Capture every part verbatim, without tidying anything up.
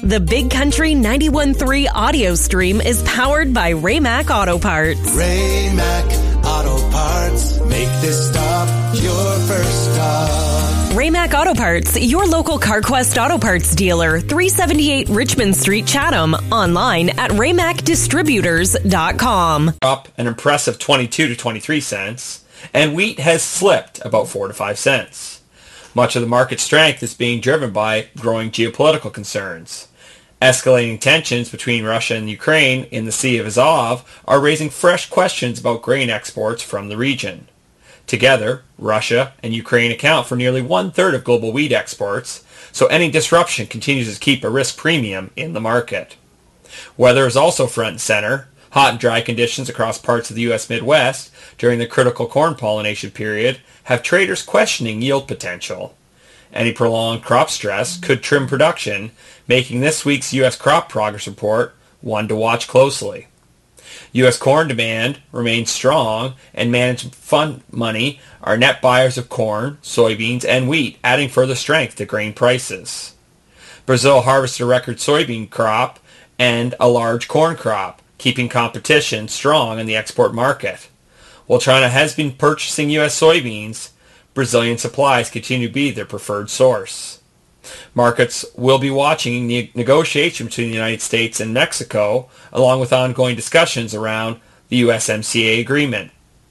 The Big Country ninety-one point three audio stream is powered by Ray-Mac Auto Parts. Ray-Mac Auto Parts. Make this stop your first stop. Ray-Mac Auto Parts, your local CarQuest Auto Parts dealer, three seventy-eight Richmond Street, Chatham. Online at ray mac distributors dot com. Up an impressive twenty-two to twenty-three cents, and wheat has slipped about four to five cents. Much of the market strength is being driven by growing geopolitical concerns. Escalating tensions between Russia and Ukraine in the Sea of Azov are raising fresh questions about grain exports from the region. Together, Russia and Ukraine account for nearly one-third of global wheat exports, so any disruption continues to keep a risk premium in the market. Weather is also front and center. Hot and dry conditions across parts of the U S Midwest during the critical corn pollination period have traders questioning yield potential. Any prolonged crop stress could trim production, making this week's U S crop progress report one to watch closely. U S corn demand remains strong, and management fund money are net buyers of corn, soybeans, and wheat, adding further strength to grain prices. Brazil harvested a record soybean crop and a large corn crop, keeping competition strong in the export market. While China has been purchasing U S soybeans, Brazilian supplies continue to be their preferred source. Markets will be watching the negotiation between the United States and Mexico, along with ongoing discussions around the U S M C A agreement.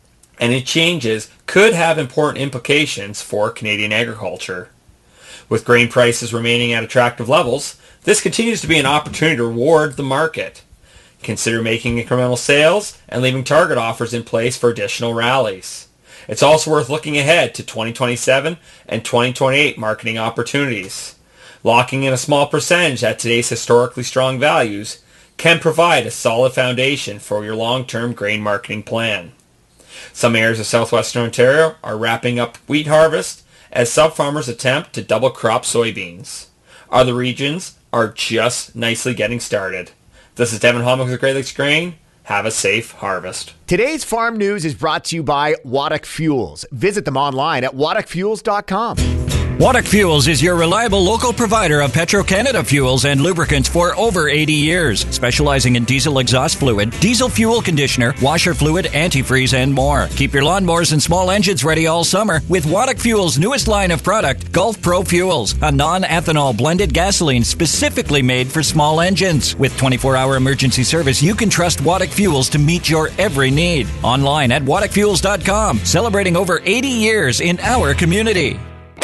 Any changes could have important implications for Canadian agriculture. With grain prices remaining at attractive levels, this continues to be an opportunity to reward the market. Consider making incremental sales and leaving target offers in place for additional rallies. It's also worth looking ahead to twenty twenty-seven and twenty twenty-eight marketing opportunities. Locking in a small percentage at today's historically strong values can provide a solid foundation for your long-term grain marketing plan. Some areas of southwestern Ontario are wrapping up wheat harvest as sub-farmers attempt to double crop soybeans. Other regions are just nicely getting started. This is Devin Holman with Great Lakes Grain. Have a safe harvest. Today's farm news is brought to you by Waddock Fuels. Visit them online at waddock fuels dot com. Waddock Fuels is your reliable local provider of Petro-Canada fuels and lubricants for over eighty years, specializing in diesel exhaust fluid, diesel fuel conditioner, washer fluid, antifreeze, and more. Keep your lawnmowers and small engines ready all summer with Waddock Fuels' newest line of product, Gulf Pro Fuels, a non-ethanol blended gasoline specifically made for small engines. With twenty-four hour emergency service, you can trust Waddock Fuels to meet your every need. Online at waddock fuels dot com, celebrating over eighty years in our community.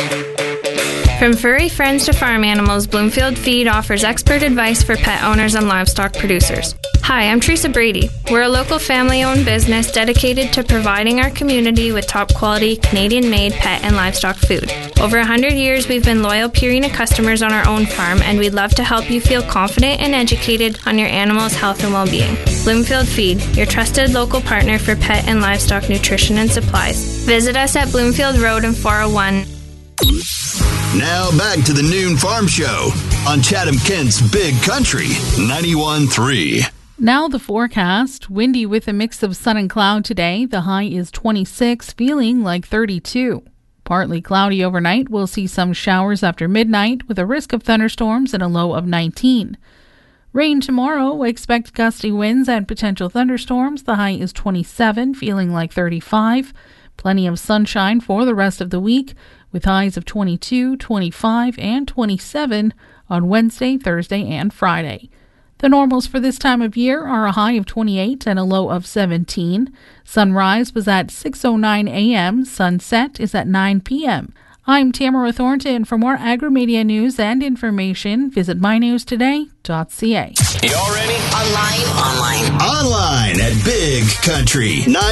From furry friends to farm animals, Bloomfield Feed offers expert advice for pet owners and livestock producers. Hi, I'm Teresa Brady. We're a local family-owned business dedicated to providing our community with top-quality, Canadian-made pet and livestock food. Over one hundred years, we've been loyal Purina customers on our own farm, and we'd love to help you feel confident and educated on your animal's health and well-being. Bloomfield Feed, your trusted local partner for pet and livestock nutrition and supplies. Visit us at Bloomfield Road in four oh one. Now back to the Noon Farm Show on Chatham-Kent's Big Country ninety-one point three. Now the forecast. Windy with a mix of sun and cloud today. The high is twenty-six, feeling like thirty-two. Partly cloudy overnight. We'll see some showers after midnight with a risk of thunderstorms and a low of nineteen. Rain tomorrow. Expect gusty winds and potential thunderstorms. The high is twenty-seven, feeling like thirty-five. Plenty of sunshine for the rest of the week, with highs of twenty-two, twenty-five, and twenty-seven on Wednesday, Thursday, and Friday. The normals for this time of year are a high of twenty-eight and a low of seventeen. Sunrise was at six oh nine a.m. Sunset is at nine p.m. I'm Tamara Thornton. For more agri-media news and information, visit my news today dot c a. You all ready? Online. Online. Online at Big Country